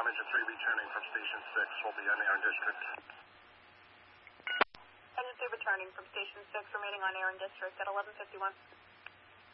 Engine 3 returning from Station 6 will be on air in District. Engine 3 returning from Station 6, remaining on air in District at 11:51.